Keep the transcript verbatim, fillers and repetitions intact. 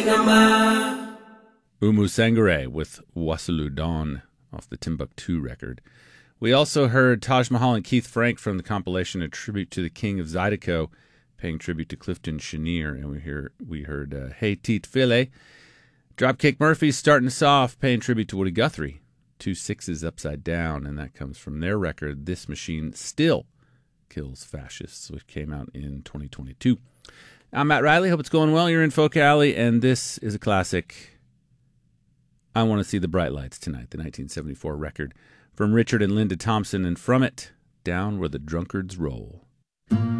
Umu Sangare with Wassulu Dawn off the Timbuktu record. We also heard Taj Mahal and Keith Frank from the compilation A Tribute to the King of Zydeco, paying tribute to Clifton Chenier. And we hear we heard uh, Hey Teet Philly. Dropkick Murphys starting us off, paying tribute to Woody Guthrie. Two sixes upside down, and that comes from their record, This Machine Still Kills Fascists, which came out in twenty twenty-two. I'm Matt Riley. Hope it's going well. You're in Folk Alley, and this is a classic. I Want to See the Bright Lights Tonight, the nineteen seventy-four record from Richard and Linda Thompson, and from it, Down Where the Drunkards Roll.